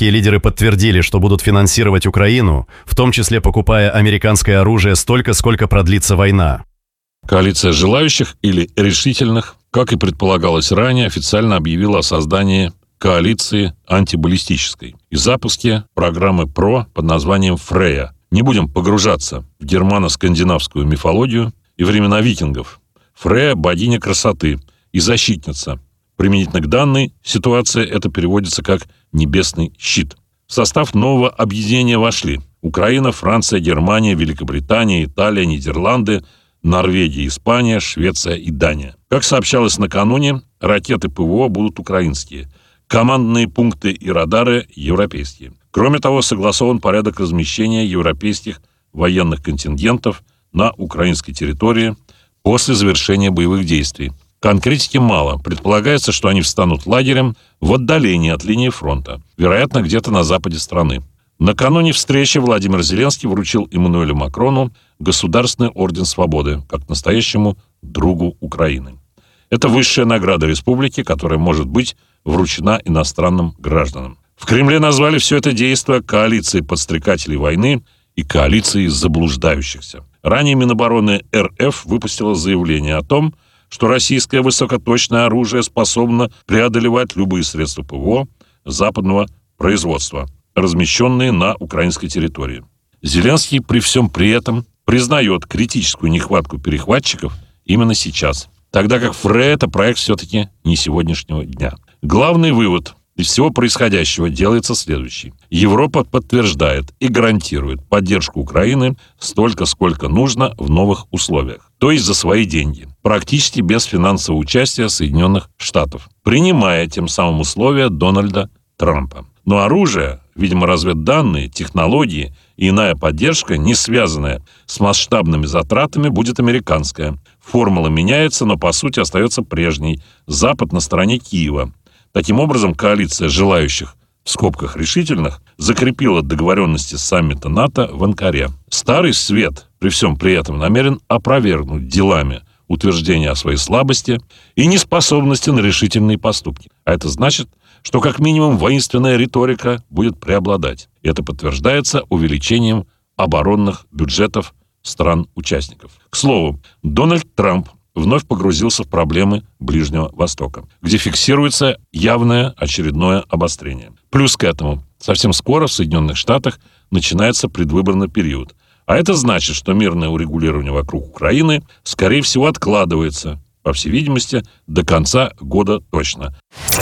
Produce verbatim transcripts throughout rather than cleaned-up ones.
европейские лидеры подтвердили, что будут финансировать Украину, в том числе покупая американское оружие столько, сколько продлится война. Коалиция желающих или решительных, как и предполагалось ранее, официально объявила о создании коалиции антибаллистической и запуске программы ПРО под названием «Фрея». Не будем погружаться в германо-скандинавскую мифологию и времена викингов. Фрея – богиня красоты и защитница. Применительно к данной ситуации это переводится как «небесный щит». В состав нового объединения вошли Украина, Франция, Германия, Великобритания, Италия, Нидерланды, Норвегия, Испания, Швеция и Дания. Как сообщалось накануне, ракеты ПВО будут украинские, командные пункты и радары европейские. Кроме того, согласован порядок размещения европейских военных контингентов на украинской территории после завершения боевых действий. Конкретики мало. Предполагается, что они встанут лагерем в отдалении от линии фронта, вероятно, где-то на западе страны. Накануне встречи Владимир Зеленский вручил Эммануэлю Макрону Государственный орден Свободы, как настоящему другу Украины. Это высшая награда республики, которая может быть вручена иностранным гражданам. В Кремле назвали все это действие коалицией подстрекателей войны и коалицией заблуждающихся. Ранее Минобороны РФ выпустило заявление о том, что российское высокоточное оружие способно преодолевать любые средства ПВО западного производства, размещенные на украинской территории. Зеленский при всем при этом признает критическую нехватку перехватчиков именно сейчас, тогда как Фрея – это проект все-таки не сегодняшнего дня. Главный вывод из всего происходящего делается следующий. Европа подтверждает и гарантирует поддержку Украины столько, сколько нужно в новых условиях, то есть за свои деньги, практически без финансового участия Соединенных Штатов, принимая тем самым условия Дональда Трампа. Но оружие, видимо, разведданные, технологии и иная поддержка, не связанная с масштабными затратами, будет американская. Формула меняется, но по сути остается прежней. Запад на стороне Киева. Таким образом, коалиция желающих, в скобках решительных, закрепила договоренности саммита НАТО в Анкаре. Старый свет при всем при этом намерен опровергнуть делами утверждение о своей слабости и неспособности на решительные поступки. А это значит, что как минимум воинственная риторика будет преобладать. И это подтверждается увеличением оборонных бюджетов стран-участников. К слову, Дональд Трамп вновь погрузился в проблемы Ближнего Востока, где фиксируется явное очередное обострение. Плюс к этому, совсем скоро в Соединенных Штатах начинается предвыборный период. А это значит, что мирное урегулирование вокруг Украины, скорее всего, откладывается, по всей видимости, до конца года точно.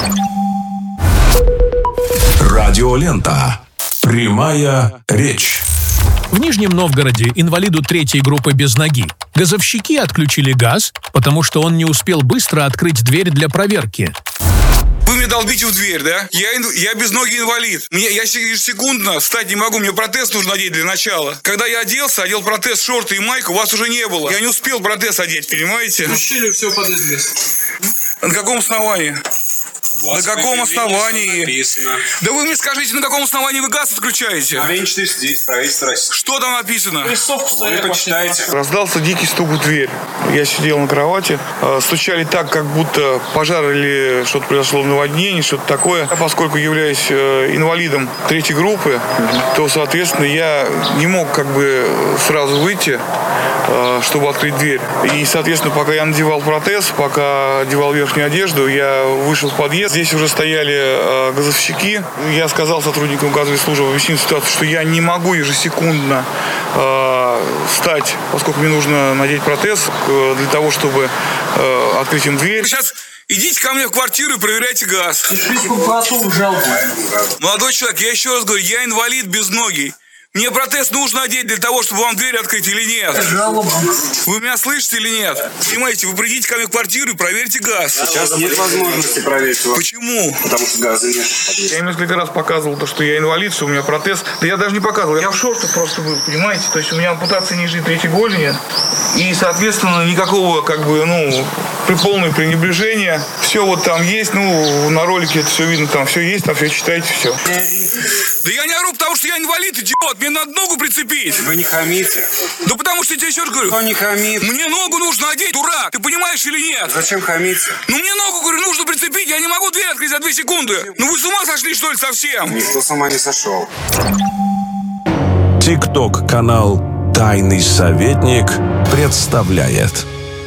Радиолента. Прямая речь. В Нижнем Новгороде инвалиду третьей группы без ноги газовщики отключили газ, потому что он не успел быстро открыть дверь для проверки. Вы мне долбите в дверь, да? Я, я без ноги инвалид. Мне, я ежесекундно встать не могу, мне протез нужно одеть для начала. Когда я оделся, одел протез, шорты и майку, вас уже не было. Я не успел протез одеть, понимаете? Включили, все подожди. На каком основании? На каком основании? Написано. Да вы мне скажите, на каком основании вы газ отключаете? Н четыреста десять, правительство России. Что там написано? Вы почитайте. Раздался дикий стук в дверь. Я сидел на кровати. Стучали так, как будто пожар или что-то произошло, наводнение, что-то такое. А поскольку являюсь инвалидом третьей группы, то, соответственно, я не мог как бы сразу выйти, чтобы открыть дверь. И, соответственно, пока я надевал протез, пока одевал верхнюю одежду, я вышел в подъезд. Здесь уже стояли э, газовщики. Я сказал сотрудникам газовой службы, объяснил ситуацию, что я не могу ежесекундно э, встать, поскольку мне нужно надеть протез э, для того, чтобы э, открыть им дверь. Сейчас идите ко мне в квартиру и проверяйте газ. Молодой человек, я еще раз говорю, я инвалид без ноги. Мне протез нужно одеть для того, чтобы вам дверь открыть или нет? Жалоба. Вы меня слышите или нет? Понимаете, вы придите ко мне в квартиру и проверьте газ. Сейчас нет возможности проверить его. Почему? Потому что газа нет. Я им несколько раз показывал то, что я инвалид, что у меня протез. Да я даже не показывал, я в шортах просто был, понимаете? То есть у меня ампутация ниже третьей голени. И, соответственно, никакого, как бы, ну, при полное пренебрежение. Все вот там есть, ну, на ролике это все видно, там все есть, там все читаете, все. Да я не ору, потому что я инвалид, идиот. Мне надо ногу прицепить. Вы не хамите. Да потому что я тебе еще раз говорю. Кто не хамит? Мне ногу нужно одеть, дурак. Ты понимаешь или нет? Зачем хамиться? Ну мне ногу, говорю, нужно прицепить. Я не могу дверь открыть за две секунды. Ну вы с ума сошли, что ли, совсем? Никто с ума не сошел. ТикТок-канал «Тайный советник» представляет.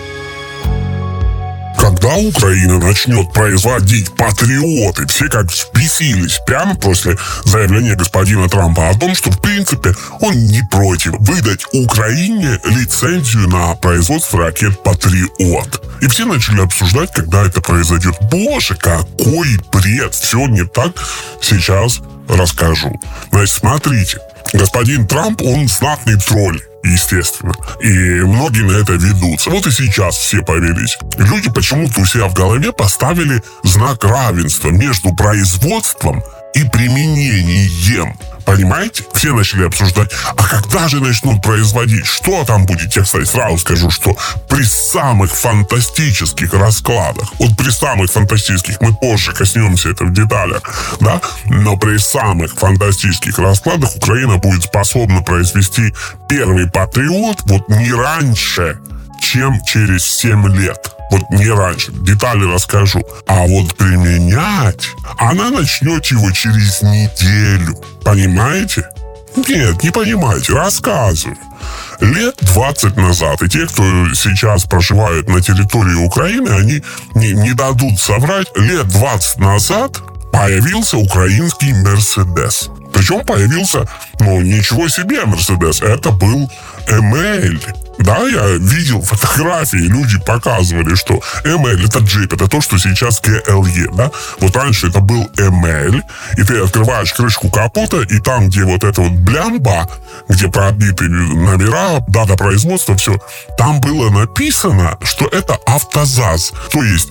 Когда Украина начнет производить патриоты, все как взбесились прямо после заявления господина Трампа о том, что, в принципе, он не против выдать Украине лицензию на производство ракет «Патриот». И все начали обсуждать, когда это произойдет. Боже, какой бред! Все не так, сейчас расскажу. Значит, смотрите. Господин Трамп, он знатный тролль, естественно. И многие на это ведутся. Вот и сейчас все повелись. Люди почему-то у себя в голове поставили знак равенства между производством и применением. Понимаете? Все начали обсуждать, а когда же начнут производить? Что там будет? Я, кстати, сразу скажу, что при самых фантастических раскладах, вот при самых фантастических, мы позже коснемся это в деталях, да, но при самых фантастических раскладах Украина будет способна произвести первый патриот вот не раньше, чем через семь лет. Вот не раньше. Детали расскажу. А вот применять она начнет его через неделю. Понимаете? Нет, не понимаете. Рассказываю. Лет двадцать назад, и те, кто сейчас проживают на территории Украины, они не, не дадут соврать, лет двадцать назад появился украинский Мерседес. Причем появился, ну, ничего себе Мерседес, это был эм эл. Да, я видел фотографии, люди показывали, что эм эл это джип, это то, что сейчас ка эл и, да. Вот раньше это был эм эл, и ты открываешь крышку капота, и там, где вот эта вот блямба, где пробиты номера, дата производства, все, там было написано, что это автозаз, то есть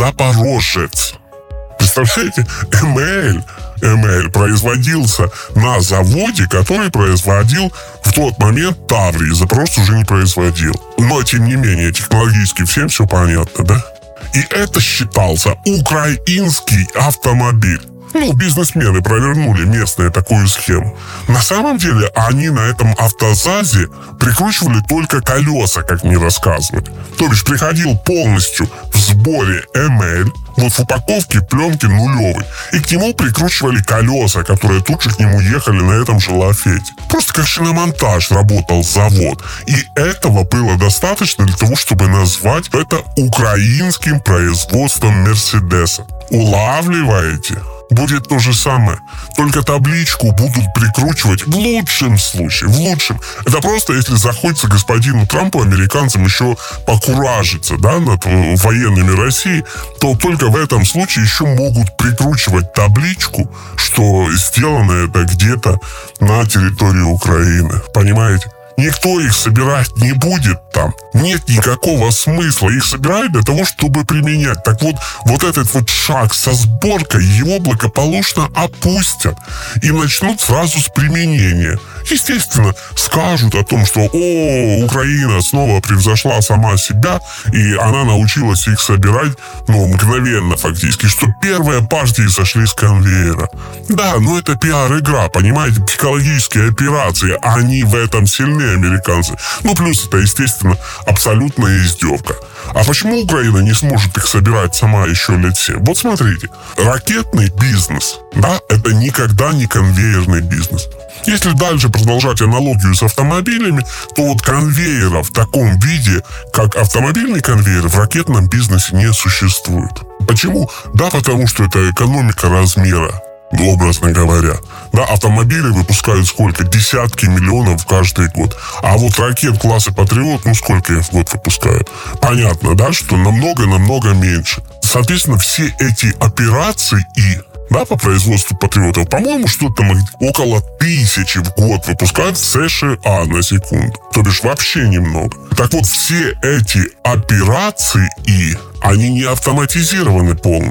Запорожец. Представляете, эм эл, эм эл производился на заводе, который производил в тот момент Таврии. Запорожец уже не производил. Но, тем не менее, технологически всем все понятно, да? И это считался украинский автомобиль. Ну, бизнесмены провернули местные такую схему. На самом деле, они на этом автозазе прикручивали только колеса, как мне рассказывали. То бишь, приходил полностью в сборе эм эл, вот в упаковке пленки нулевой. И к нему прикручивали колеса, которые тут же к нему ехали на этом же лафете. Просто как шиномонтаж работал завод. И этого было достаточно для того, чтобы назвать это украинским производством Мерседеса. Улавливаете? Будет то же самое. Только табличку будут прикручивать в лучшем случае. В лучшем. Это просто, если захочется господину Трампу, американцам, еще покуражиться, да, над военными России, то только в этом случае еще могут прикручивать табличку, что сделано это где-то на территории Украины. Понимаете? Никто их собирать не будет там. Нет никакого смысла. Их собирают для того, чтобы применять. Так вот, вот этот вот шаг со сборкой, его благополучно опустят. И начнут сразу с применения. Естественно, скажут о том, что о, Украина снова превзошла сама себя, и она научилась их собирать, ну, мгновенно фактически, что первые партии сошли с конвейера. Да, но это пиар-игра, понимаете, психологические операции, они в этом сильны, американцы. Ну, плюс это, естественно, абсолютная издевка. А почему Украина не сможет их собирать сама еще лет семь? Вот смотрите, ракетный бизнес, да, это никогда не конвейерный бизнес. Если дальше продолжать аналогию с автомобилями, то вот конвейера в таком виде, как автомобильный конвейер, в ракетном бизнесе не существует. Почему? Да, потому что это экономика размера, образно говоря. Да, автомобили выпускают сколько? Десятки миллионов каждый год. А вот ракет класса «Патриот», ну сколько их в год выпускают? Понятно, да, что намного-намного меньше. Соответственно, все эти операции и да, по производству патриотов, по-моему, что-то там около тысячи в год выпускают в США, на секунду. То бишь вообще немного. Так вот, все эти операции, и они не автоматизированы полностью.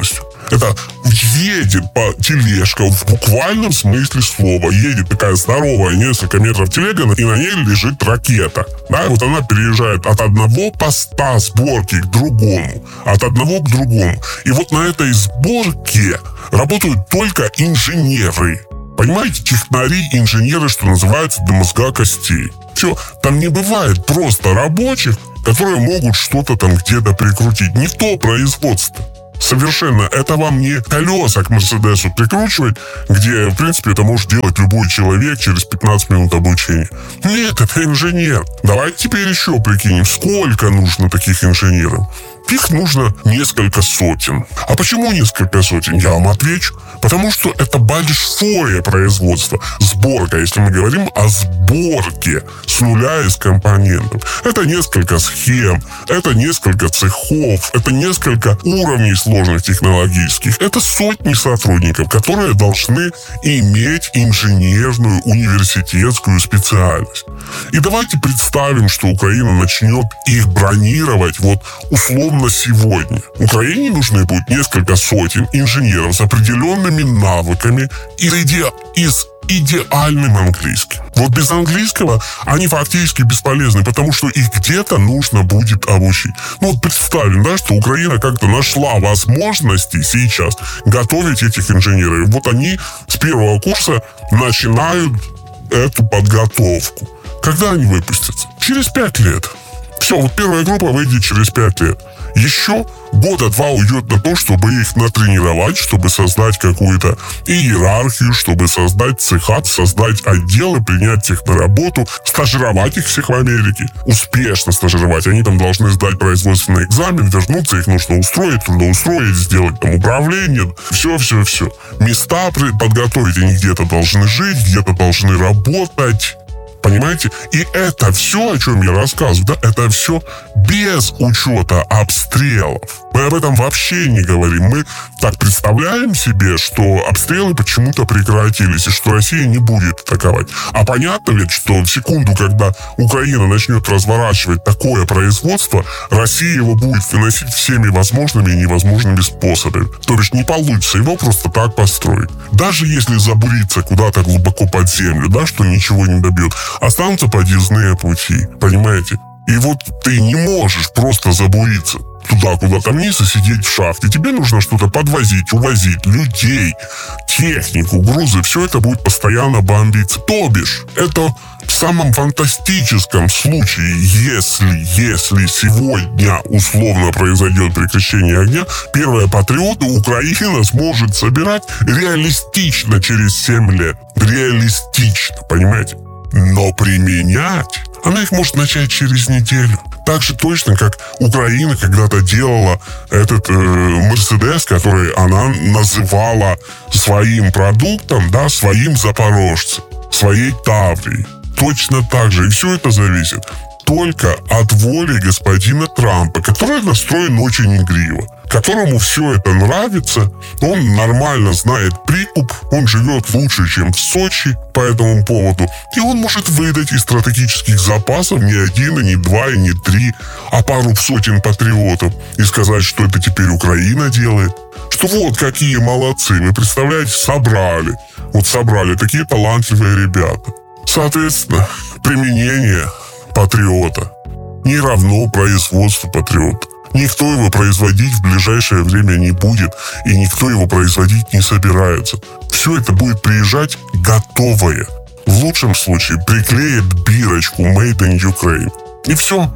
Это едет по тележка в буквальном смысле слова. Едет такая здоровая, несколько метров телега, и на ней лежит ракета. Да, и вот она переезжает от одного поста сборки к другому. От одного к другому. И вот на этой сборке работают только инженеры. Понимаете, технари, инженеры, что называется, до мозга костей. Все, там не бывает просто рабочих, которые могут что-то там где-то прикрутить. Не то производство. Совершенно. Это вам не колеса к Мерседесу прикручивать, где, в принципе, это может делать любой человек через пятнадцать минут обучения. Нет, это инженер. Давайте теперь еще прикинем, сколько нужно таких инженеров. Их нужно несколько сотен. А почему несколько сотен? Я вам отвечу. Потому что это большое производство. Сборка, если мы говорим о сборке с нуля из компонентов. Это несколько схем, это несколько цехов, это несколько уровней сложных технологических. Это сотни сотрудников, которые должны иметь инженерную университетскую специальность. И давайте представим, что Украина начнет их бронировать вот условно сегодня. Украине нужны будут несколько сотен инженеров с определенными навыками и и с идеальным английским. Вот без английского они фактически бесполезны, потому что их где-то нужно будет обучить. Ну вот представим, да, что Украина как-то нашла возможности сейчас готовить этих инженеров. Вот они с первого курса начинают эту подготовку. Когда они выпустятся? Через пять лет. Все, вот первая группа выйдет через пять лет. Еще года два уйдет на то, чтобы их натренировать, чтобы создать какую-то иерархию, чтобы создать цеха, создать отделы, принять их на работу, стажировать их всех в Америке. Успешно стажировать. Они там должны сдать производственный экзамен, вернуться, их нужно устроить, трудоустроить, сделать там управление. Все-все-все. Места подготовить, они где-то должны жить, где-то должны работать. Понимаете? И это все, о чем я рассказываю, да, это все без учета обстрелов. Мы об этом вообще не говорим. Мы так представляем себе, что обстрелы почему-то прекратились, и что Россия не будет атаковать. А понятно ведь, что в секунду, когда Украина начнет разворачивать такое производство, Россия его будет выносить всеми возможными и невозможными способами. То есть не получится его просто так построить. Даже если забуриться куда-то глубоко под землю, да, что ничего не добьет, останутся подъездные пути, понимаете? И вот ты не можешь просто забуриться туда, куда-то вниз и сидеть в шахте. Тебе нужно что-то подвозить, увозить, людей, технику, грузы. Все это будет постоянно бомбиться. То бишь, это в самом фантастическом случае, если, если сегодня условно произойдет прекращение огня, первые патриоты Украина сможет собирать реалистично через семь лет. Реалистично, понимаете? Но применять она их может начать через неделю. Так же точно, как Украина когда-то делала этот Мерседес, э, который она называла своим продуктом, да, своим запорожцем, своей Таврией. Точно так же. И все это зависит только от воли господина Трампа, который настроен очень игриво, которому все это нравится, он нормально знает прикуп, он живет лучше, чем в Сочи по этому поводу, и он может выдать из стратегических запасов не один, и не два, и не три, а пару сотен патриотов и сказать, что это теперь Украина делает, что вот какие молодцы, вы представляете, собрали, вот собрали такие талантливые ребята. Соответственно, применение патриота не равно производству патриота. Никто его производить в ближайшее время не будет, и никто его производить не собирается. Все это будет приезжать готовое. В лучшем случае приклеят бирочку Made in Ukraine. И все.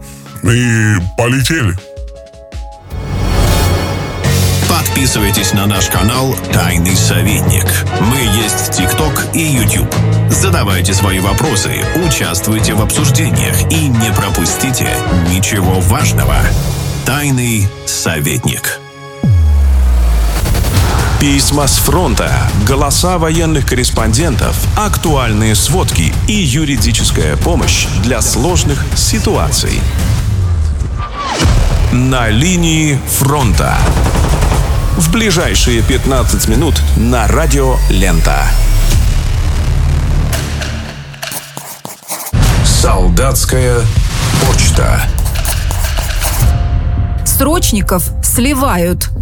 И полетели. Подписывайтесь на наш канал «Тайный советник». Мы есть в ТикТок и Ютуб. Задавайте свои вопросы, участвуйте в обсуждениях и не пропустите ничего важного. «Тайный советник». Письма с фронта, голоса военных корреспондентов, актуальные сводки и юридическая помощь для сложных ситуаций. На линии фронта. В ближайшие пятнадцать минут на радио «Лента». Солдатская почта. Срочников сливают.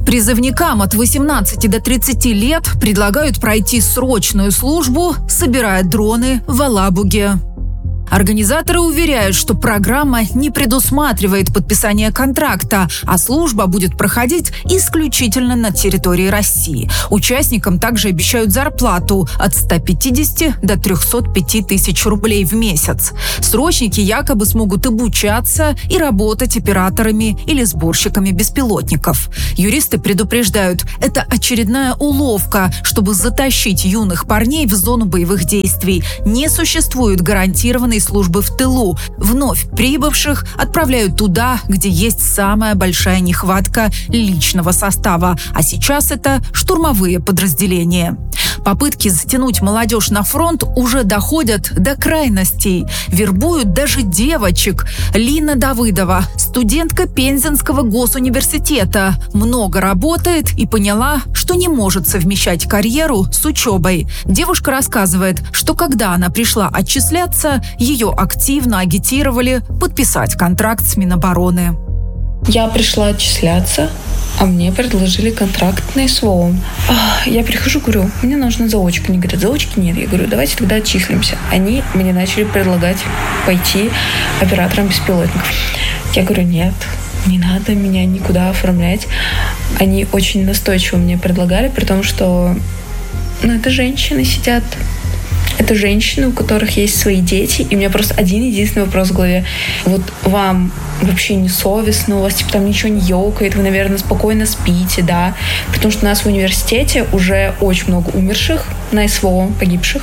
Призывникам от восемнадцати до тридцати лет предлагают пройти срочную службу, собирая дроны в Алабуге. Организаторы уверяют, что программа не предусматривает подписание контракта, а служба будет проходить исключительно на территории России. Участникам также обещают зарплату от ста пятидесяти до трехсот пяти тысяч рублей в месяц. Срочники якобы смогут обучаться и работать операторами или сборщиками беспилотников. Юристы предупреждают, это очередная уловка, чтобы затащить юных парней в зону боевых действий. Не существует гарантированной службы в тылу. Вновь прибывших отправляют туда, где есть самая большая нехватка личного состава. А сейчас это штурмовые подразделения. Попытки затянуть молодежь на фронт уже доходят до крайностей. Вербуют даже девочек. Лина Давыдова, студентка Пензенского госуниверситета, много работает и поняла, что не может совмещать карьеру с учебой. Девушка рассказывает, что когда она пришла отчисляться, ее активно агитировали подписать контракт с Минобороны. Я пришла отчисляться, а мне предложили контракт на СВО. Я прихожу, говорю, мне нужна заочка. Они говорят, заочки нет. Я говорю, давайте тогда отчислимся. Они мне начали предлагать пойти оператором беспилотников. Я говорю, нет, не надо меня никуда оформлять. Они очень настойчиво мне предлагали, при том, что ну, это женщины сидят. Это женщины, у которых есть свои дети, и у меня просто один единственный вопрос в голове. Вот вам вообще не совестно, у вас типа там ничего не ёкает, вы, наверное, спокойно спите, да? Потому что у нас в университете уже очень много умерших на СВО, погибших.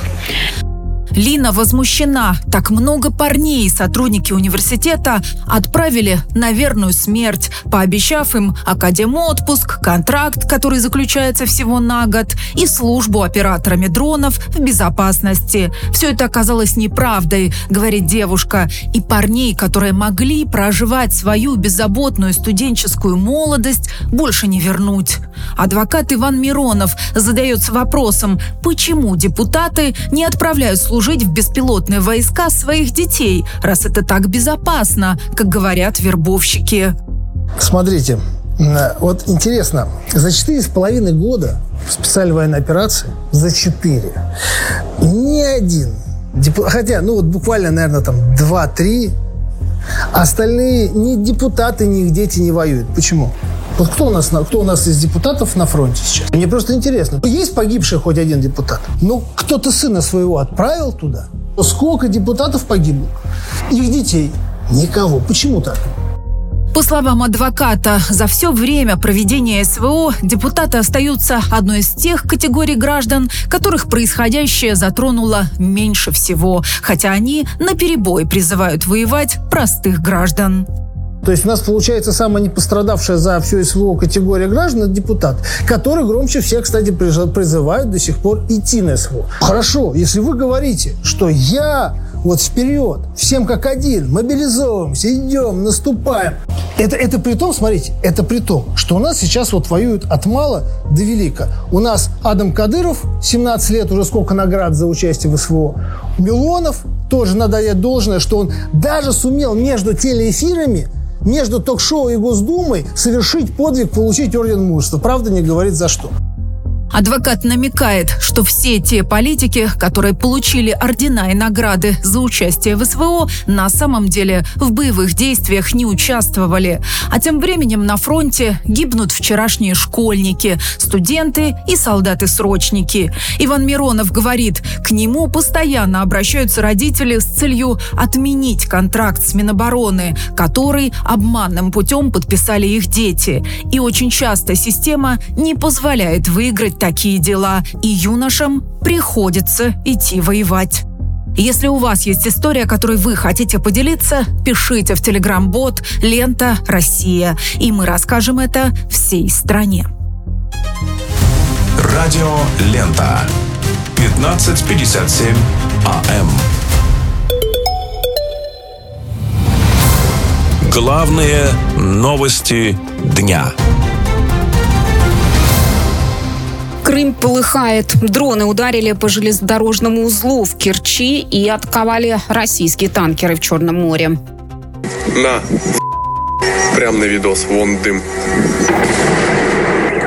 Лина возмущена. Так много парней сотрудники университета отправили на верную смерть, пообещав им академотпуск, контракт, который заключается всего на год, и службу операторами дронов в безопасности. Все это оказалось неправдой, говорит девушка. И парней, которые могли проживать свою беззаботную студенческую молодость, больше не вернуть. Адвокат Иван Миронов задается вопросом, почему депутаты не отправляют служить в беспилотные войска своих детей, раз это так безопасно, как говорят вербовщики. Смотрите, вот интересно, за четыре с половиной года специальной военной операции, за четыре, ни один, хотя, ну вот буквально, наверное, там два-три, остальные ни депутаты, ни их дети не воюют. Почему? Вот кто у нас, кто у нас из депутатов на фронте сейчас? Мне просто интересно. Есть погибший хоть один депутат? Ну, кто-то сына своего отправил туда? Сколько депутатов погибло? Их детей? Никого. Почему так? По словам адвоката, за все время проведения СВО депутаты остаются одной из тех категорий граждан, которых происходящее затронуло меньше всего, хотя они наперебой призывают воевать простых граждан. То есть у нас получается самая непострадавшая за все СВО категория граждан – это депутат, который громче всех, кстати, призывают до сих пор идти на СВО. Хорошо, если вы говорите, что я вот вперед, всем как один, мобилизовываемся, идем, наступаем. Это, это при том, смотрите, это при том, что у нас сейчас вот воюют от мала до велика. У нас Адам Кадыров, семнадцать лет, уже сколько наград за участие в СВО. Милонов, тоже надо дать должное, что он даже сумел между телеэфирами, между ток-шоу и Госдумой совершить подвиг, получить орден мужества. Правда, не говорит за что. Адвокат намекает, что все те политики, которые получили ордена и награды за участие в СВО, на самом деле в боевых действиях не участвовали. А тем временем на фронте гибнут вчерашние школьники, студенты и солдаты-срочники. Иван Миронов говорит, к нему постоянно обращаются родители с целью отменить контракт с Минобороны, который обманным путем подписали их дети. И очень часто система не позволяет выиграть такие дела, и юношам приходится идти воевать. Если у вас есть история, которой вы хотите поделиться, пишите в телеграм-бот «Лента Россия», и мы расскажем это всей стране. Радио «Лента». пятнадцать пятьдесят семь АМ. Главные новости дня. Крым полыхает. Дроны ударили по железнодорожному узлу в Керчи и атаковали российские танкеры в Черном море. На, прям на видос, вон дым.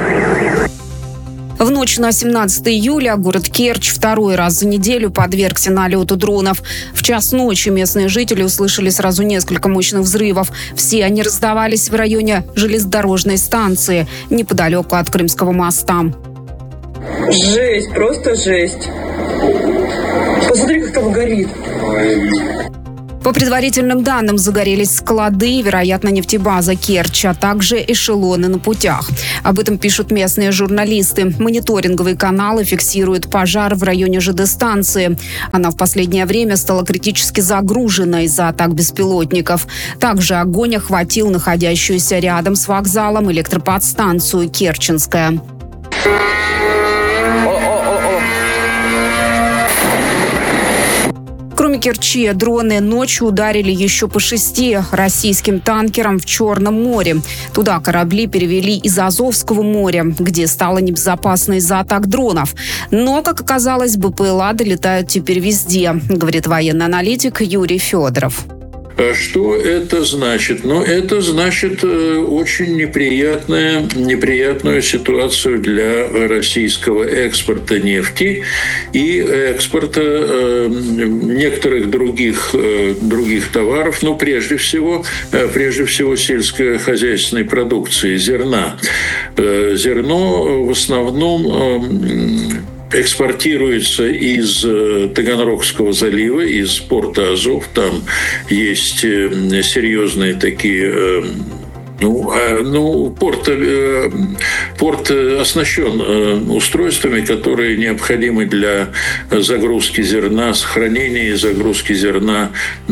ночь на семнадцатое июля город Керчь второй раз за неделю подвергся налету дронов. В час ночи местные жители услышали сразу несколько мощных взрывов. Все они раздавались в районе железнодорожной станции, неподалеку от Крымского моста. Жесть, просто жесть. Посмотри, как там горит. По предварительным данным, загорелись склады, вероятно, нефтебаза Керчь, а также эшелоны на путях. Об этом пишут местные журналисты. Мониторинговые каналы фиксируют пожар в районе ЖД-станции. Она в последнее время стала критически загружена из-за атак беспилотников. Также огонь охватил находящуюся рядом с вокзалом электроподстанцию Керченская. Кроме Керчи, дроны ночью ударили еще по шести российским танкерам в Черном море. Туда корабли перевели из Азовского моря, где стало небезопасно из-за атак дронов. Но, как оказалось, БПЛА долетают теперь везде, говорит военный аналитик Юрий Федоров. Что это значит? Ну, это значит очень неприятная, неприятную ситуацию для российского экспорта нефти и экспорта э, некоторых других, э, других товаров, ну, прежде всего, э, прежде всего сельскохозяйственной продукции, зерна. Э, зерно в основном э, экспортируется из Таганрогского залива, из порта Азов. Там есть серьезные такие... Ну, ну порт, порт оснащен устройствами, которые необходимы для загрузки зерна, сохранения и загрузки зерна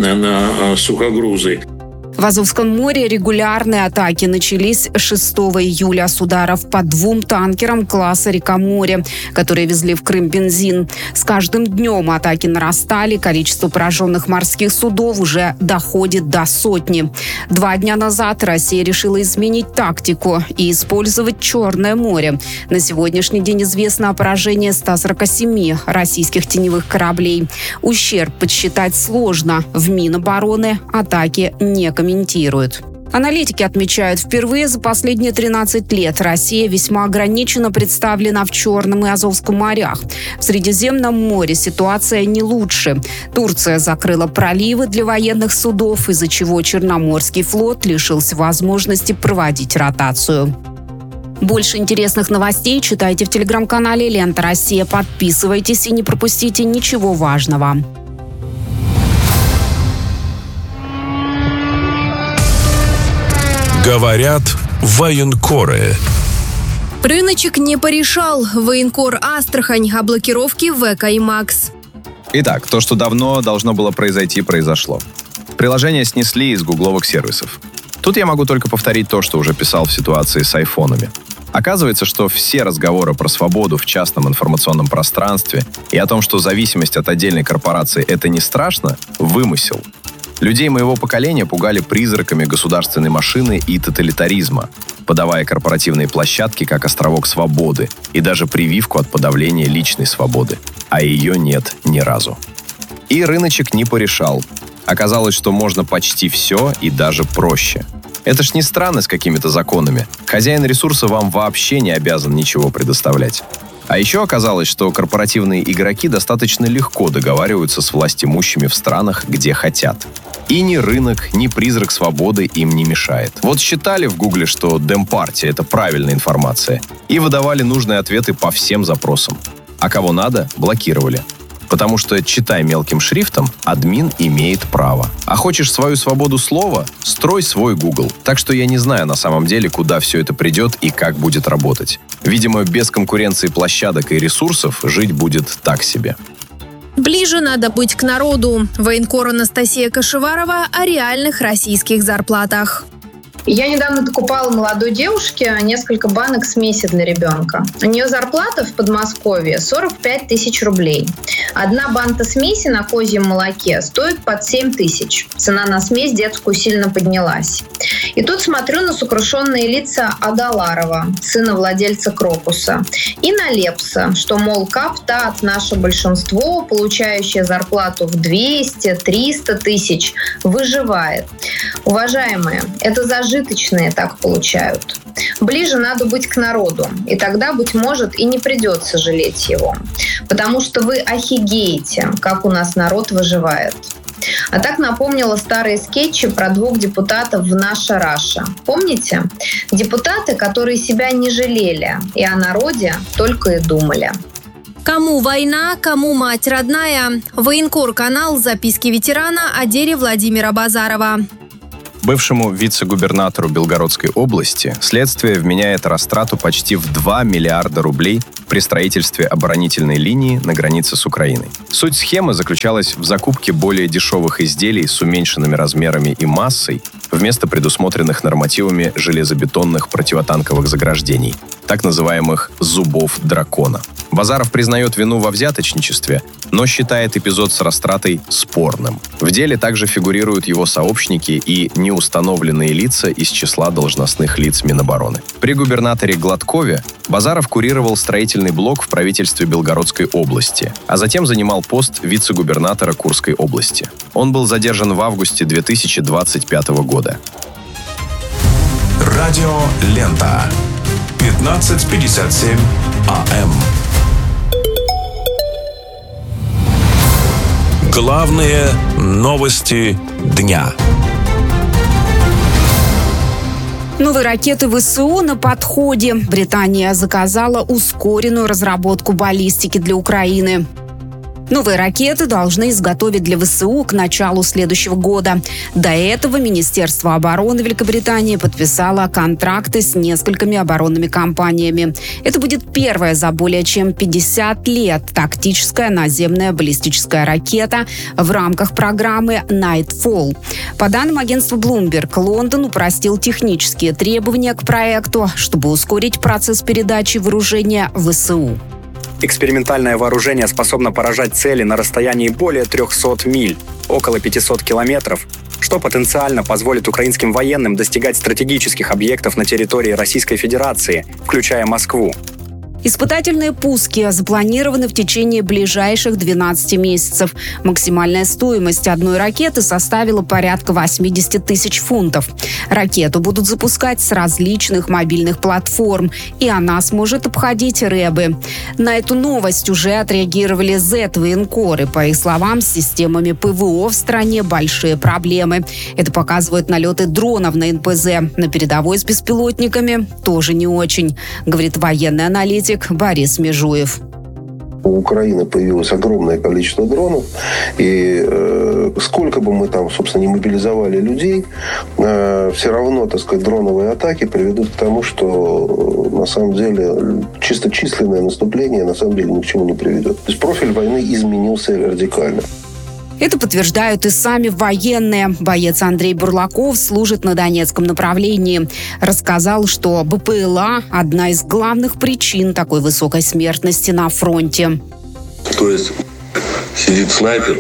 на сухогрузы. В Азовском море регулярные атаки начались шестого июля с ударов по двум танкерам класса «Река-море», которые везли в Крым бензин. С каждым днем атаки нарастали, количество пораженных морских судов уже доходит до сотни. Два дня назад Россия решила изменить тактику и использовать Черное море. На сегодняшний день известно о поражении ста сорока семи российских теневых кораблей. Ущерб подсчитать сложно. В Минобороны атаки не комментируют. комментируют. Аналитики отмечают, впервые за последние тринадцать лет Россия весьма ограниченно представлена в Черном и Азовском морях. В Средиземном море ситуация не лучше. Турция закрыла проливы для военных судов, из-за чего Черноморский флот лишился возможности проводить ротацию. Больше интересных новостей читайте в телеграм-канале «Лента Россия». Подписывайтесь и не пропустите ничего важного. Говорят военкоры. Рыночек не порешал. Военкор Астрахань о блокировке ВК и Макс. Итак, то, что давно должно было произойти, произошло. Приложение снесли из гугловых сервисов. Тут я могу только повторить то, что уже писал в ситуации с айфонами. Оказывается, что все разговоры про свободу в частном информационном пространстве и о том, что зависимость от отдельной корпорации – это не страшно, вымысел. Людей моего поколения пугали призраками государственной машины и тоталитаризма, подавая корпоративные площадки как островок свободы и даже прививку от подавления личной свободы. А ее нет ни разу. И рыночек не порешал. Оказалось, что можно почти все и даже проще. Это ж не странно с какими-то законами. Хозяин ресурса вам вообще не обязан ничего предоставлять. А еще оказалось, что корпоративные игроки достаточно легко договариваются с властимущими в странах, где хотят. И ни рынок, ни призрак свободы им не мешает. Вот считали в Гугле, что Демпартия – это правильная информация, и выдавали нужные ответы по всем запросам. А кого надо, блокировали. Потому что, читай мелким шрифтом, админ имеет право. А хочешь свою свободу слова – строй свой Google. Так что я не знаю на самом деле, куда все это придет и как будет работать. Видимо, без конкуренции площадок и ресурсов жить будет так себе. Ближе надо быть к народу. Военкор Анастасия Кашеварова о реальных российских зарплатах. Я недавно докупала молодой девушке несколько банок смеси для ребенка. У нее зарплата в Подмосковье сорок пять тысяч рублей. Одна банка смеси на козьем молоке стоит под семь тысяч. Цена на смесь детскую сильно поднялась. И тут смотрю на сокрушенные лица Адаларова, сына владельца Крокуса, и на Лепса, что, мол, кап-тат наше большинство, получающее зарплату в двести-триста тысяч, выживает. Уважаемые, это зажиточные так получают. Ближе надо быть к народу, и тогда, быть может, и не придется жалеть его. Потому что вы офигеете, как у нас народ выживает. А так напомнила старые скетчи про двух депутатов в «Наша Раша». Помните? Депутаты, которые себя не жалели и о народе только и думали. Кому война, кому мать родная. Военкор-канал «Записки ветерана» о деле Владимира Базарова. Бывшему вице-губернатору Белгородской области следствие вменяет растрату почти в два миллиарда рублей при строительстве оборонительной линии на границе с Украиной. Суть схемы заключалась в закупке более дешевых изделий с уменьшенными размерами и массой вместо предусмотренных нормативами железобетонных противотанковых заграждений, так называемых «зубов дракона». Базаров признает вину во взяточничестве, но считает эпизод с растратой спорным. В деле также фигурируют его сообщники и неустановленные лица из числа должностных лиц Минобороны. При губернаторе Гладкове Базаров курировал строительный блок в правительстве Белгородской области, а затем занимал пост вице-губернатора Курской области. Он был задержан в августе две тысячи двадцать пятого года. Радио «Лента». пятнадцать пятьдесят семь АМ. Главные новости дня. Новые ракеты ВСУ на подходе. Британия заказала ускоренную разработку баллистики для Украины. Новые ракеты должны изготовить для ВСУ к началу следующего года. До этого Министерство обороны Великобритании подписало контракты с несколькими оборонными компаниями. Это будет первая за более чем пятьдесят лет тактическая наземная баллистическая ракета в рамках программы Nightfall. По данным агентства Bloomberg, Лондон упростил технические требования к проекту, чтобы ускорить процесс передачи вооружения ВСУ. Экспериментальное вооружение способно поражать цели на расстоянии более трехсот миль, около пятисот километров, что потенциально позволит украинским военным достигать стратегических объектов на территории Российской Федерации, включая Москву. Испытательные пуски запланированы в течение ближайших двенадцати месяцев. Максимальная стоимость одной ракеты составила порядка восемьдесят тысяч фунтов. Ракету будут запускать с различных мобильных платформ, и она сможет обходить рэбы. На эту новость уже отреагировали зет-военкоры. По их словам, с системами ПВО в стране большие проблемы. Это показывают налеты дронов на эн пэ зэ. На передовой с беспилотниками тоже не очень, говорит военный аналитик Борис Межуев. У Украины появилось огромное количество дронов, и э, сколько бы мы там, собственно, не мобилизовали людей, э, все равно, так сказать, дроновые атаки приведут к тому, что э, на самом деле чисто численное наступление на самом деле ни к чему не приведет. То есть профиль войны изменился радикально. Это подтверждают и сами военные. Боец Андрей Бурлаков служит на Донецком направлении. Рассказал, что бэ пэ эл а – одна из главных причин такой высокой смертности на фронте. То есть сидит снайпер,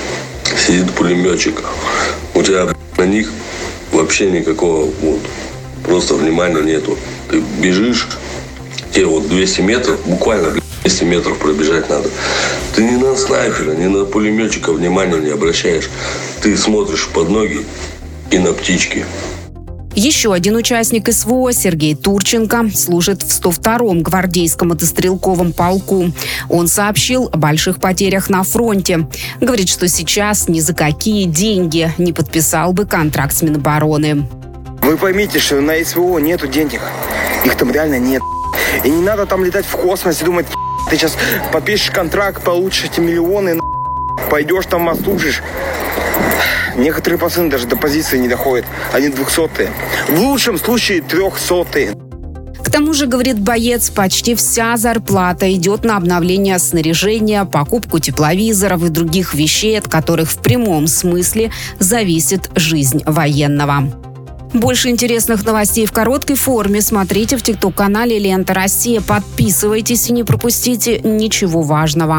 сидит пулеметчик. У тебя на них вообще никакого вот, просто внимания нету. Ты бежишь, тебе вот двести метров, буквально двести метров пробежать надо. Ты ни на снайпера, ни на пулеметчика внимания не обращаешь. Ты смотришь под ноги и на птички. Еще один участник эс вэ о, Сергей Турченко, служит в сто втором гвардейском мотострелковом полку. Он сообщил о больших потерях на фронте. Говорит, что сейчас ни за какие деньги не подписал бы контракт с Минобороны. Вы поймите, что на эс вэ о нету денег. Их там реально нет. И не надо там летать в космос и думать, ты сейчас подпишешь контракт, получишь эти миллионы, пойдешь там отслужишь. Некоторые пацаны даже до позиции не доходят. Они двухсотые. В лучшем случае трехсотые. К тому же, говорит боец, почти вся зарплата идет на обновление снаряжения, покупку тепловизоров и других вещей, от которых в прямом смысле зависит жизнь военного. Больше интересных новостей в короткой форме смотрите в тикток-канале «Лента Россия». Подписывайтесь и не пропустите ничего важного.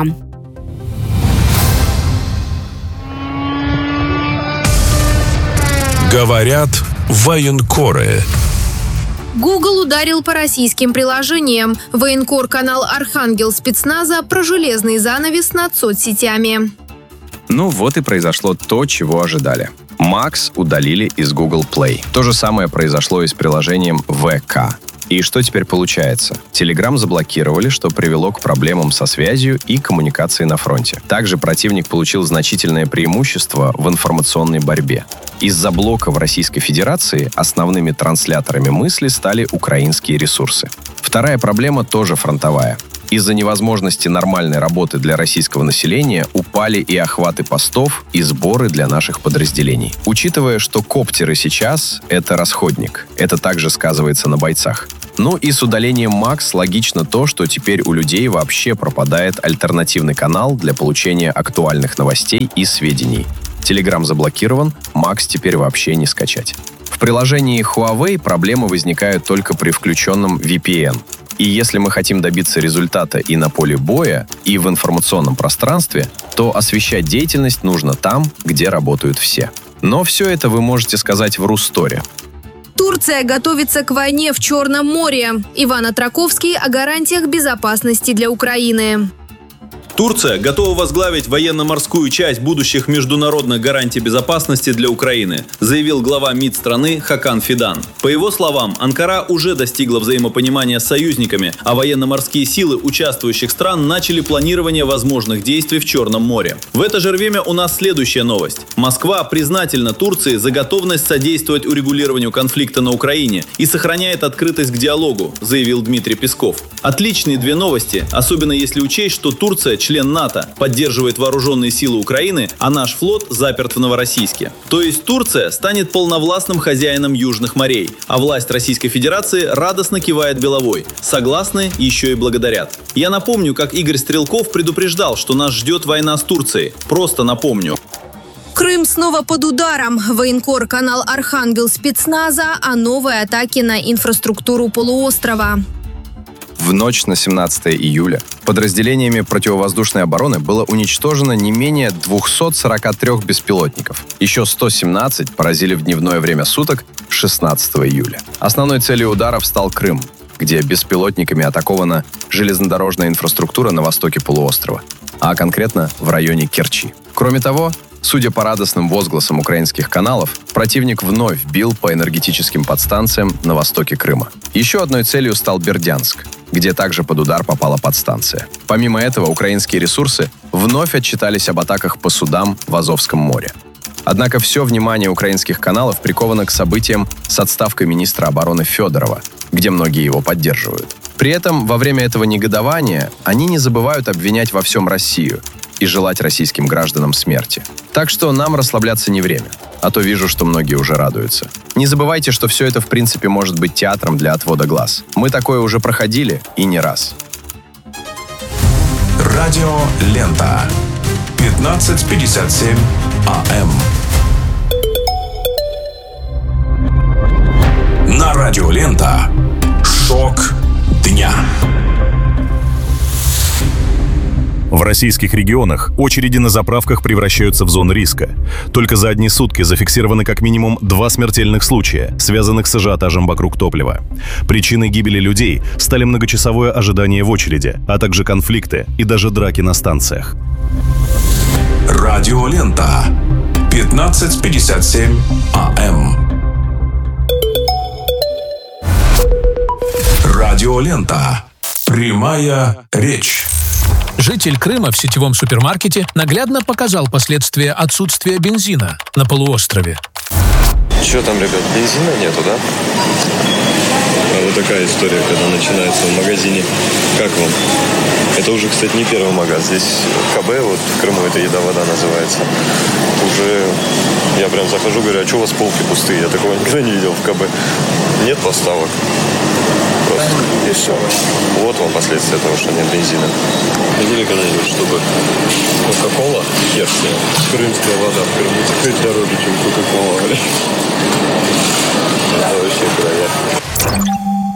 Говорят военкоры. Google ударил по российским приложениям. Военкор-канал «Архангел» спецназа про железный занавес над соцсетями. Ну вот и произошло то, чего ожидали. Макс удалили из Google Play. То же самое произошло и с приложением вэ ка. И что теперь получается? Telegram заблокировали, что привело к проблемам со связью и коммуникацией на фронте. Также противник получил значительное преимущество в информационной борьбе. Из-за блока в Российской Федерации основными трансляторами мысли стали украинские ресурсы. Вторая проблема тоже фронтовая. Из-за невозможности нормальной работы для российского населения упали и охваты постов, и сборы для наших подразделений. Учитывая, что коптеры сейчас — это расходник, это также сказывается на бойцах. Ну и с удалением Макс логично то, что теперь у людей вообще пропадает альтернативный канал для получения актуальных новостей и сведений. Telegram заблокирован, Макс теперь вообще не скачать. В приложении Huawei проблемы возникают только при включенном ви пи эн. И если мы хотим добиться результата и на поле боя, и в информационном пространстве, то освещать деятельность нужно там, где работают все. Но все это вы можете сказать в Руссторе. Турция готовится к войне в Черном море. Иван Отраковский о гарантиях безопасности для Украины. Турция готова возглавить военно-морскую часть будущих международных гарантий безопасности для Украины, заявил глава МИД страны Хакан Фидан. По его словам, Анкара уже достигла взаимопонимания с союзниками, а военно-морские силы участвующих стран начали планирование возможных действий в Черном море. В это же время у нас следующая новость. Москва признательна Турции за готовность содействовать урегулированию конфликта на Украине и сохраняет открытость к диалогу, заявил Дмитрий Песков. Отличные две новости, особенно если учесть, что Турция, член НАТО, поддерживает вооруженные силы Украины, а наш флот заперт в Новороссийске. То есть Турция станет полновластным хозяином Южных морей, а власть Российской Федерации радостно кивает головой. Согласны, еще и благодарят. Я напомню, как Игорь Стрелков предупреждал, что нас ждет война с Турцией. Просто напомню. Крым снова под ударом. Военкор канал Архангел спецназа о новой атаке на инфраструктуру полуострова. В ночь на семнадцатое июля подразделениями противовоздушной обороны было уничтожено не менее двести сорок три беспилотников. Еще сто семнадцать поразили в дневное время суток шестнадцатого июля. Основной целью ударов стал Крым, где беспилотниками атакована железнодорожная инфраструктура на востоке полуострова, а конкретно в районе Керчи. Кроме того, судя по радостным возгласам украинских каналов, противник вновь бил по энергетическим подстанциям на востоке Крыма. Еще одной целью стал Бердянск, где также под удар попала подстанция. Помимо этого, украинские ресурсы вновь отчитались об атаках по судам в Азовском море. Однако все внимание украинских каналов приковано к событиям с отставкой министра обороны Федорова, где многие его поддерживают. При этом во время этого негодования они не забывают обвинять во всем Россию и желать российским гражданам смерти. Так что нам расслабляться не время, а то вижу, что многие уже радуются. Не забывайте, что все это в принципе может быть театром для отвода глаз. Мы такое уже проходили и не раз. Радио Лента. пятнадцать пятьдесят семь АМ. На Радио Лента. Шок дня. В российских регионах очереди на заправках превращаются в зону риска. Только за одни сутки зафиксированы как минимум два смертельных случая, связанных с ажиотажем вокруг топлива. Причиной гибели людей стали многочасовое ожидание в очереди, а также конфликты и даже драки на станциях. Радио Лента. пятнадцать пятьдесят семь АМ. Радио Лента. Прямая речь. Житель Крыма в сетевом супермаркете наглядно показал последствия отсутствия бензина на полуострове. Что там, ребят, бензина нету, да? А вот такая история, когда начинается в магазине. Как вам? Это уже, кстати, не первый магаз. Здесь КБ, вот в Крыму это еда-вода называется. Уже я прям захожу, говорю, а что у вас полки пустые? Я такого никогда не видел в КБ. Нет поставок. Просто. И все. Вот вам последствия того, что нет бензина. Видели когда-нибудь, чтобы Кока-Кола, Керси, крымская вода в Крыму теперь дороже, чем Кока-Кола, блядь. Это вообще края.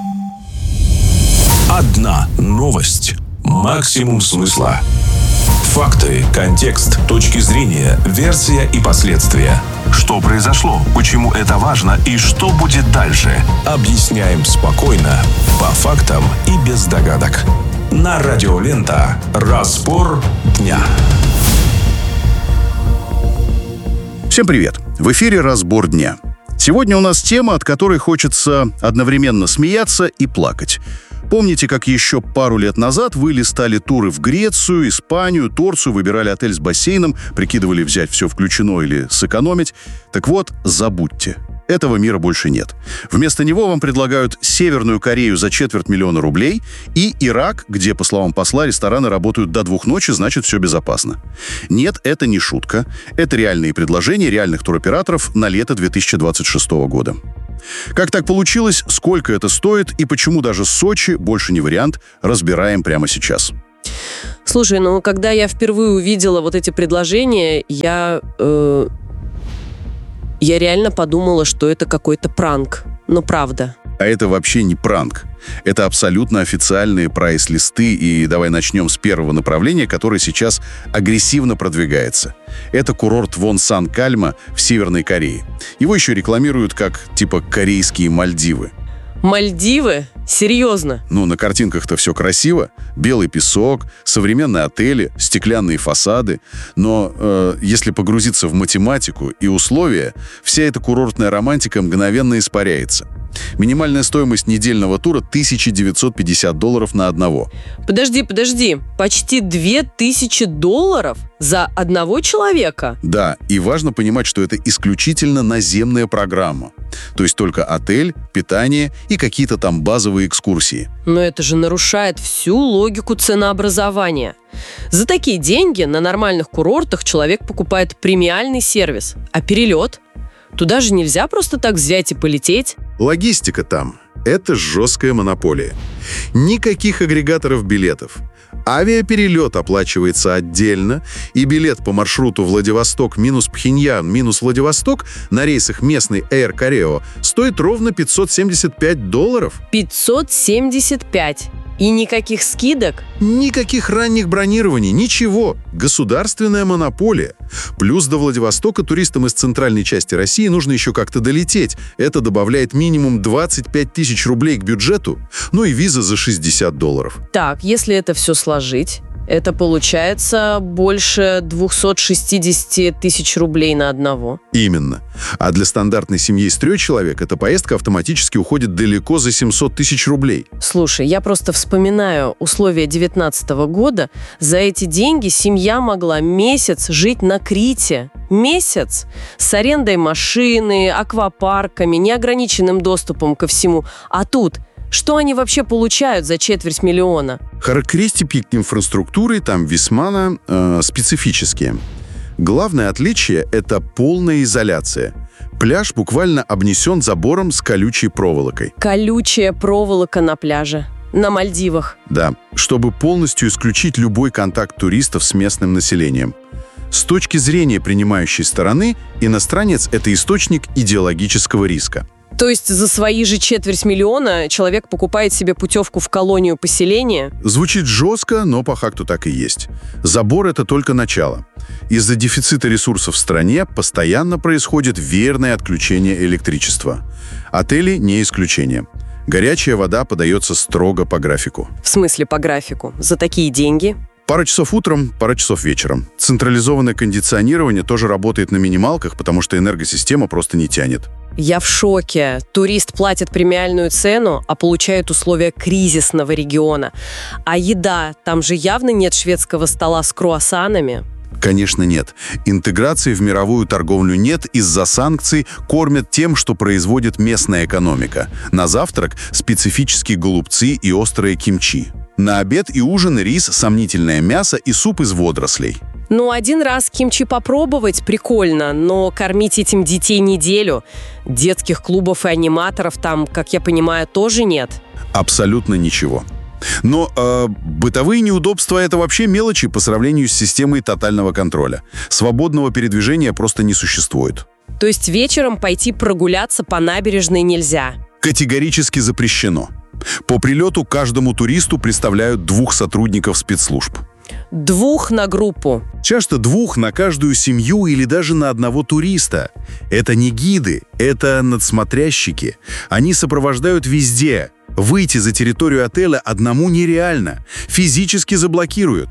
Одна новость. Максимум смысла. Факты, контекст, точки зрения, версия и последствия. Что произошло, почему это важно и что будет дальше. Объясняем спокойно, по фактам и без догадок. На Радио Лента. Разбор дня. Всем привет! В эфире «Разбор дня». Сегодня у нас тема, от которой хочется одновременно смеяться и плакать. Помните, как еще пару лет назад вы листали туры в Грецию, Испанию, Турцию, выбирали отель с бассейном, прикидывали взять все включено или сэкономить? Так вот, забудьте. Этого мира больше нет. Вместо него вам предлагают Северную Корею за четверть миллиона рублей и Ирак, где, по словам посла, рестораны работают до двух ночи, значит, все безопасно. Нет, это не шутка. Это реальные предложения реальных туроператоров на лето две тысячи двадцать шестого года. Как так получилось, сколько это стоит и почему даже Сочи больше не вариант, разбираем прямо сейчас. Слушай, ну когда я впервые увидела вот эти предложения, я... Э... Я реально подумала, что это какой-то пранк. Но правда. А это вообще не пранк. Это абсолютно официальные прайс-листы. И давай начнем с первого направления, которое сейчас агрессивно продвигается. Это курорт Вонсан-Кальма в Северной Корее. Его еще рекламируют как типа корейские Мальдивы. Мальдивы? Серьезно? Ну, на картинках-то все красиво. Белый песок, современные отели, стеклянные фасады. Но э, если погрузиться в математику и условия, вся эта курортная романтика мгновенно испаряется. Минимальная стоимость недельного тура – тысяча девятьсот пятьдесят долларов на одного. Подожди, подожди. Почти две тысячи долларов за одного человека? Да, и важно понимать, что это исключительно наземная программа. То есть только отель, питание и какие-то там базовые экскурсии. Но это же нарушает всю логику ценообразования. За такие деньги на нормальных курортах человек покупает премиальный сервис. А перелет? Туда же нельзя просто так взять и полететь. Логистика там – это жесткая монополия. Никаких агрегаторов билетов. Авиаперелет оплачивается отдельно, и билет по маршруту Владивосток минус Пхеньян минус Владивосток на рейсах местной Air Koryo стоит ровно пятьсот семьдесят пять долларов. пятьсот семьдесят пять. И никаких скидок? Никаких ранних бронирований, ничего. Государственная монополия. Плюс до Владивостока туристам из центральной части России нужно еще как-то долететь. Это добавляет минимум двадцать пять тысяч рублей к бюджету. Ну и виза за шестьдесят долларов. Так, если это все сложить, это получается больше двести шестьдесят тысяч рублей на одного. Именно. А для стандартной семьи из трех человек эта поездка автоматически уходит далеко за семьсот тысяч рублей. Слушай, я просто вспоминаю условия девятнадцатого года. За эти деньги семья могла месяц жить на Крите. Месяц. С арендой машины, аквапарками, неограниченным доступом ко всему. А тут... Что они вообще получают за четверть миллиона? Характеристики инфраструктуры там весьма э, специфические. Главное отличие – это полная изоляция. Пляж буквально обнесен забором с колючей проволокой. Колючая проволока на пляже. На Мальдивах. Да, чтобы полностью исключить любой контакт туристов с местным населением. С точки зрения принимающей стороны, иностранец – это источник идеологического риска. То есть за свои же четверть миллиона человек покупает себе путевку в колонию поселения? Звучит жестко, но по факту так и есть. Забор – это только начало. Из-за дефицита ресурсов в стране постоянно происходит веерное отключение электричества. Отели – не исключение. Горячая вода подается строго по графику. В смысле по графику? За такие деньги? Пара часов утром, пара часов вечером. Централизованное кондиционирование тоже работает на минималках, потому что энергосистема просто не тянет. Я в шоке. Турист платит премиальную цену, а получает условия кризисного региона. А еда? Там же явно нет шведского стола с круассанами. Конечно, нет. Интеграции в мировую торговлю нет, из-за санкций кормят тем, что производит местная экономика. На завтрак специфические голубцы и острые кимчи. На обед и ужин рис, сомнительное мясо и суп из водорослей. Ну, один раз кимчи попробовать прикольно, но кормить этим детей неделю. Детских клубов и аниматоров там, как я понимаю, тоже нет. Абсолютно ничего. Но э, бытовые неудобства – это вообще мелочи по сравнению с системой тотального контроля. Свободного передвижения просто не существует. То есть вечером пойти прогуляться по набережной нельзя? Категорически запрещено. По прилету каждому туристу представляют двух сотрудников спецслужб. Двух на группу? Часто двух на каждую семью или даже на одного туриста. Это не гиды, это надсмотрящики. Они сопровождают везде. Выйти за территорию отеля одному нереально. Физически заблокируют.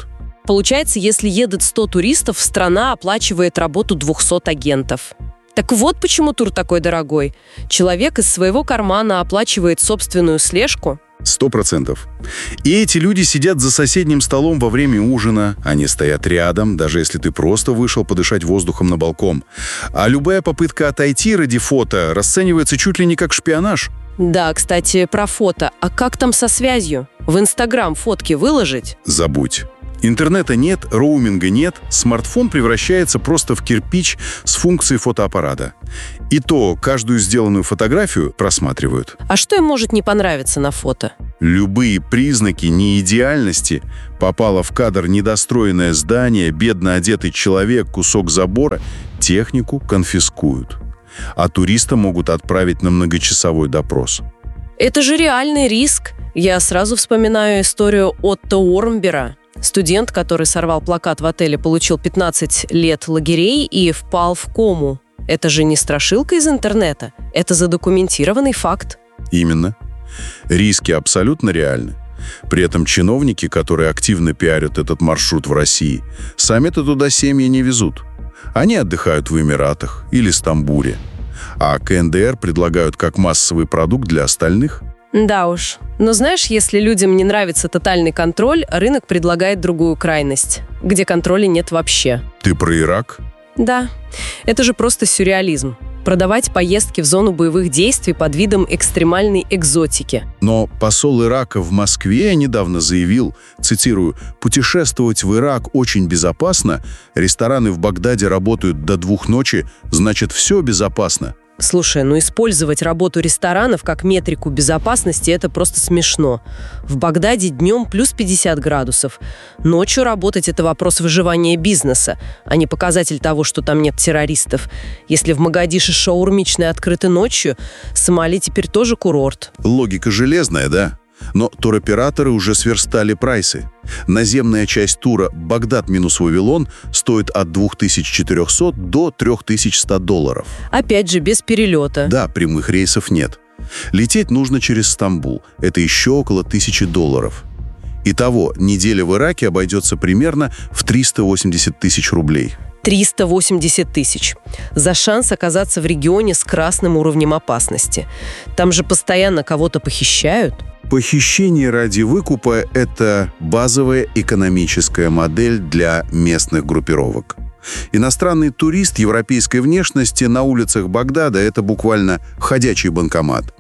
Получается, если едет сто туристов, страна оплачивает работу двухсот агентов. Так вот почему тур такой дорогой. Человек из своего кармана оплачивает собственную слежку. Сто процентов. И эти люди сидят за соседним столом во время ужина, они стоят рядом, даже если ты просто вышел подышать воздухом на балкон. А любая попытка отойти ради фото расценивается чуть ли не как шпионаж. Да, кстати, про фото. А как там со связью? В Инстаграм фотки выложить? Забудь. Интернета нет, роуминга нет, смартфон превращается просто в кирпич с функцией фотоаппарата. И то каждую сделанную фотографию просматривают. А что им может не понравиться на фото? Любые признаки неидеальности, попало в кадр недостроенное здание, бедно одетый человек, кусок забора, технику конфискуют. А туриста могут отправить на многочасовой допрос. Это же реальный риск. Я сразу вспоминаю историю Отто Уормбера. Студент, который сорвал плакат в отеле, получил пятнадцать лет лагерей и впал в кому. Это же не страшилка из интернета. Это задокументированный факт. Именно. Риски абсолютно реальны. При этом чиновники, которые активно пиарят этот маршрут в России, сами-то туда семьи не везут. Они отдыхают в Эмиратах или Стамбуле. А ка эн дэ эр предлагают как массовый продукт для остальных. Да уж. Но знаешь, если людям не нравится тотальный контроль, рынок предлагает другую крайность, где контроля нет вообще. Ты про Ирак? Да. Это же просто сюрреализм. Продавать поездки в зону боевых действий под видом экстремальной экзотики. Но посол Ирака в Москве недавно заявил, цитирую, «Путешествовать в Ирак очень безопасно, рестораны в Багдаде работают до двух ночи, значит, все безопасно». Слушай, ну использовать работу ресторанов как метрику безопасности – это просто смешно. В Багдаде днем плюс пятьдесят градусов. Ночью работать – это вопрос выживания бизнеса, а не показатель того, что там нет террористов. Если в Могадишо шаурмичные открыты ночью, Сомали теперь тоже курорт. Логика железная, да? Но туроператоры уже сверстали прайсы. Наземная часть тура «Багдад минус Вавилон» стоит от двух тысяч четырёхсот до трёх тысяч ста долларов. Опять же, без перелета. Да, прямых рейсов нет. Лететь нужно через Стамбул. Это еще около тысячи долларов. Итого, неделя в Ираке обойдется примерно в триста восемьдесят тысяч рублей. триста восемьдесят тысяч. За шанс оказаться в регионе с красным уровнем опасности. Там же постоянно кого-то похищают. Похищение ради выкупа – это базовая экономическая модель для местных группировок. Иностранный турист европейской внешности на улицах Багдада – это буквально ходячий банкомат.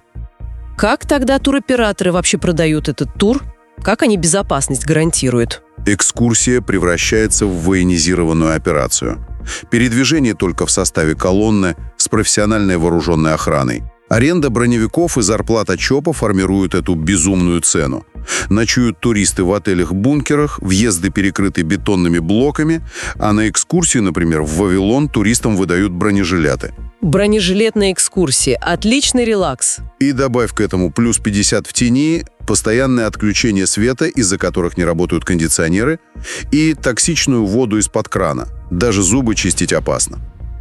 Как тогда туроператоры вообще продают этот тур? Как они безопасность гарантируют? Экскурсия превращается в военизированную операцию. Передвижение только в составе колонны с профессиональной вооруженной охраной. Аренда броневиков и зарплата ЧОПа формируют эту безумную цену. Ночуют туристы в отелях-бункерах, въезды перекрыты бетонными блоками, а на экскурсию, например, в Вавилон туристам выдают бронежилеты. Бронежилет на экскурсии – отличный релакс. И добавь к этому плюс пятьдесят в тени, постоянное отключение света, из-за которых не работают кондиционеры, и токсичную воду из-под крана. Даже зубы чистить опасно.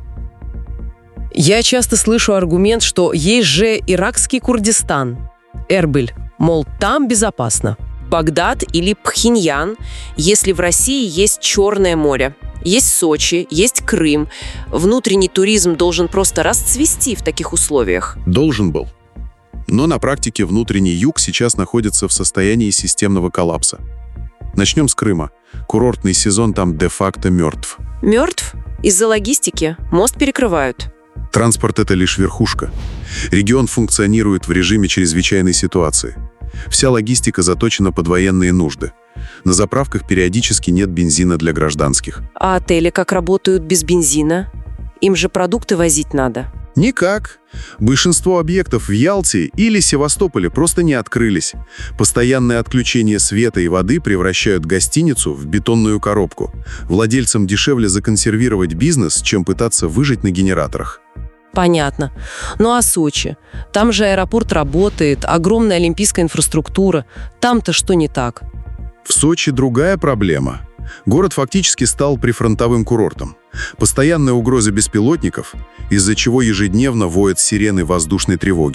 Я часто слышу аргумент, что есть же иракский Курдистан, Эрбиль, мол, там безопасно. Багдад или Пхеньян, если в России есть Черное море, есть Сочи, есть Крым. Внутренний туризм должен просто расцвести в таких условиях. Должен был. Но на практике внутренний юг сейчас находится в состоянии системного коллапса. Начнем с Крыма. Курортный сезон там де-факто мертв. Мертв? Из-за логистики. Мост перекрывают. Транспорт – это лишь верхушка. Регион функционирует в режиме чрезвычайной ситуации. Вся логистика заточена под военные нужды. На заправках периодически нет бензина для гражданских. А отели как работают без бензина? Им же продукты возить надо. Никак. Большинство объектов в Ялте или Севастополе просто не открылись. Постоянное отключение света и воды превращают гостиницу в бетонную коробку. Владельцам дешевле законсервировать бизнес, чем пытаться выжить на генераторах. Понятно. Ну а Сочи? Там же аэропорт работает, огромная олимпийская инфраструктура. Там-то что не так? В Сочи другая проблема. Город фактически стал прифронтовым курортом. Постоянная угроза беспилотников, из-за чего ежедневно воют сирены воздушной тревоги.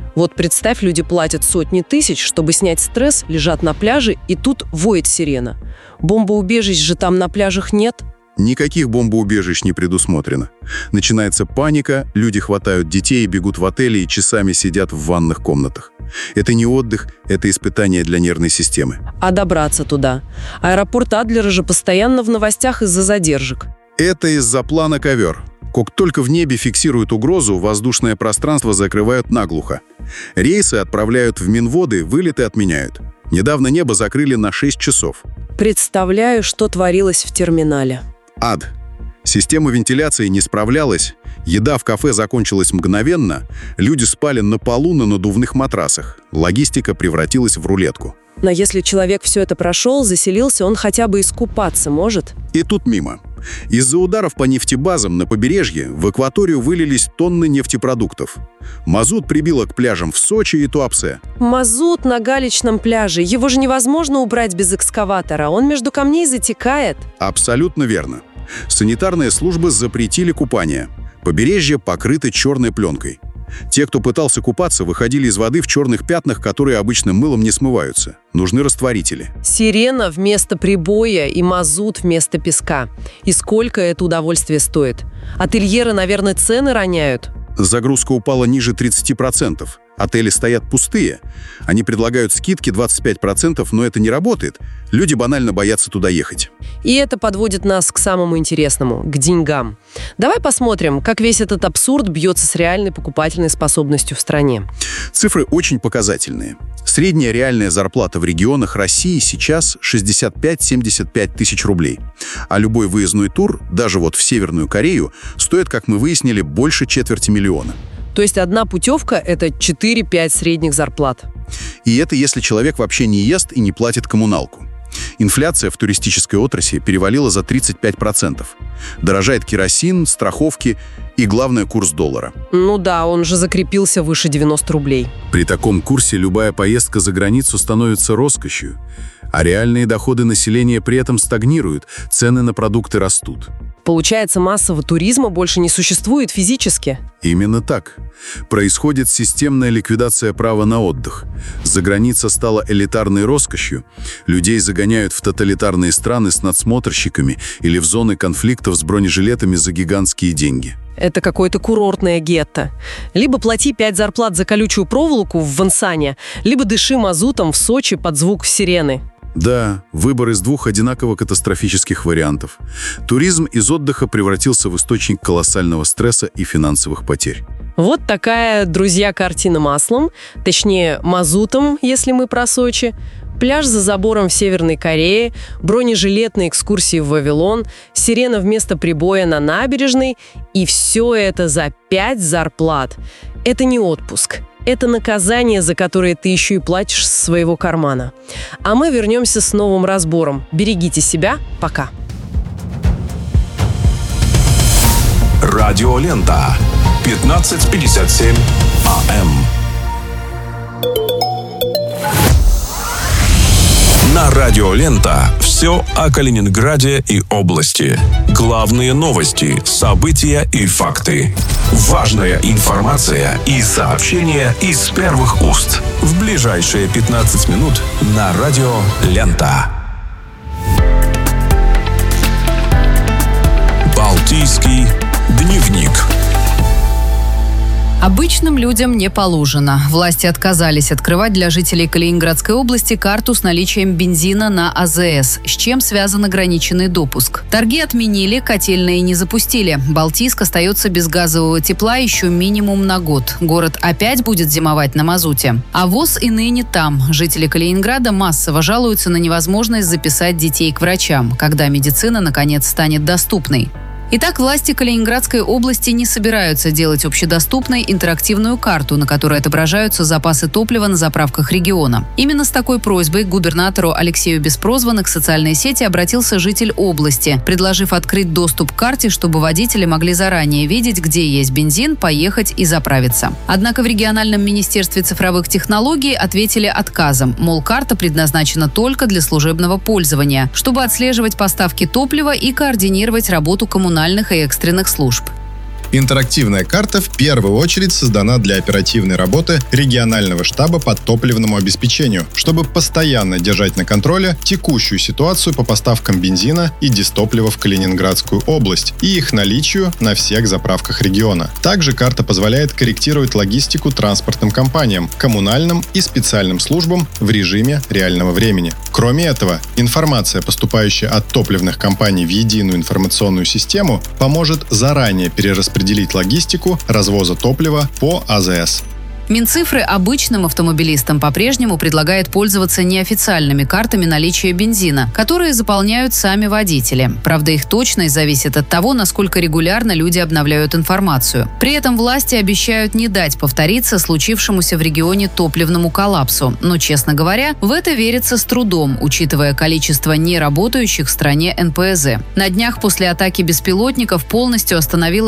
Вот представь, люди платят сотни тысяч, чтобы снять стресс, лежат на пляже, и тут воет сирена. Бомбоубежищ же там на пляжах нет. Никаких бомбоубежищ не предусмотрено. Начинается паника, люди хватают детей, бегут в отели и часами сидят в ванных комнатах. Это не отдых, это испытание для нервной системы. А добраться туда? Аэропорт Адлера же постоянно в новостях из-за задержек. Это из-за плана «Ковер». Как только в небе фиксируют угрозу, воздушное пространство закрывают наглухо. Рейсы отправляют в Минводы, вылеты отменяют. Недавно небо закрыли на шесть часов. Представляю, что творилось в терминале. Ад. Система вентиляции не справлялась, еда в кафе закончилась мгновенно, люди спали на полу на надувных матрасах. Логистика превратилась в рулетку. Но если человек все это прошел, заселился, он хотя бы искупаться может? И тут мимо. Из-за ударов по нефтебазам на побережье в акваторию вылились тонны нефтепродуктов. Мазут прибило к пляжам в Сочи и Туапсе. Мазут на галечном пляже. Его же невозможно убрать без экскаватора. Он между камней затекает. Абсолютно верно. Санитарные службы запретили купание. Побережье покрыто черной пленкой. Те, кто пытался купаться, выходили из воды в черных пятнах, которые обычным мылом не смываются. Нужны растворители. Сирена вместо прибоя и мазут вместо песка. И сколько это удовольствие стоит? Ательеры, наверное, цены роняют. Загрузка упала ниже тридцати процентов. Отели стоят пустые. Они предлагают скидки двадцать пять процентов, но это не работает. Люди банально боятся туда ехать. И это подводит нас к самому интересному, к деньгам. Давай посмотрим, как весь этот абсурд бьется с реальной покупательной способностью в стране. Цифры очень показательные. Средняя реальная зарплата в регионах России сейчас шестьдесят пять - семьдесят пять тысяч рублей. А любой выездной тур, даже вот в Северную Корею, стоит, как мы выяснили, больше четверти миллиона. То есть одна путевка – это четыре-пять средних зарплат. И это если человек вообще не ест и не платит коммуналку. Инфляция в туристической отрасли перевалила за тридцать пять процентов. Дорожает керосин, страховки и, главное, курс доллара. Ну да, он же закрепился выше девяноста рублей. При таком курсе любая поездка за границу становится роскошью, а реальные доходы населения при этом стагнируют, цены на продукты растут. Получается, массового туризма больше не существует физически? Именно так. Происходит системная ликвидация права на отдых. Заграница стала элитарной роскошью. Людей загоняют в тоталитарные страны с надсмотрщиками или в зоны конфликтов с бронежилетами за гигантские деньги. Это какое-то курортное гетто. Либо плати пять зарплат за колючую проволоку в Вансане, либо дыши мазутом в Сочи под звук сирены. Да, выбор из двух одинаково катастрофических вариантов. Туризм из отдыха превратился в источник колоссального стресса и финансовых потерь. Вот такая, друзья, картина маслом, точнее, мазутом, если мы про Сочи. Пляж за забором в Северной Корее, бронежилетные экскурсии в Вавилон, сирена вместо прибоя на набережной. И все это за пять зарплат. Это не отпуск. Это наказание, за которое ты еще и платишь со своего кармана. А мы вернемся с новым разбором. Берегите себя. Пока. Радиолента. пятнадцать пятьдесят семь АМ. На Радиолента все о Калининграде и области. Главные новости, события и факты. Важная информация и сообщения из первых уст. В ближайшие пятнадцать минут на Радиолента. Балтийский дневник. Обычным людям не положено. Власти отказались открывать для жителей Калининградской области карту с наличием бензина на АЗС, с чем связан ограниченный допуск. Торги отменили, котельные не запустили. Балтийск остается без газового тепла еще минимум на год. Город опять будет зимовать на мазуте. А ВОЗ и ныне там. Жители Калининграда массово жалуются на невозможность записать детей к врачам, когда медицина, наконец, станет доступной. Итак, власти Калининградской области не собираются делать общедоступной интерактивную карту, на которой отображаются запасы топлива на заправках региона. Именно с такой просьбой к губернатору Алексею Беспрозванных в социальные сети обратился житель области, предложив открыть доступ к карте, чтобы водители могли заранее видеть, где есть бензин, поехать и заправиться. Однако в региональном министерстве цифровых технологий ответили отказом, мол, карта предназначена только для служебного пользования, чтобы отслеживать поставки топлива и координировать работу коммунальных и экстренных служб. Интерактивная карта в первую очередь создана для оперативной работы регионального штаба по топливному обеспечению, чтобы постоянно держать на контроле текущую ситуацию по поставкам бензина и дистоплива в Калининградскую область и их наличию на всех заправках региона. Также карта позволяет корректировать логистику транспортным компаниям, коммунальным и специальным службам в режиме реального времени. Кроме этого, информация, поступающая от топливных компаний в единую информационную систему, поможет заранее перераспределить логистику развоза топлива по АЗС. Минцифры обычным автомобилистам по-прежнему предлагает пользоваться неофициальными картами наличия бензина, которые заполняют сами водители. Правда, их точность зависит от того, насколько регулярно люди обновляют информацию. При этом власти обещают не дать повториться случившемуся в регионе топливному коллапсу. Но, честно говоря, в это верится с трудом, учитывая количество неработающих в стране эн пэ зэ. На днях после атаки беспилотников полностью остановила